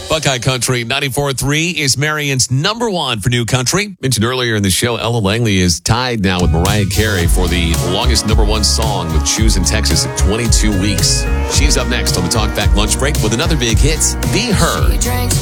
Buckeye Country 94.3 is Marion's number one for new country. Mentioned earlier in the show, Ella Langley is tied now with Mariah Carey for the longest number one song with Shoes in Texas at 22 weeks. She's up next on the Talkback Lunch Break with another big hit, Be Her.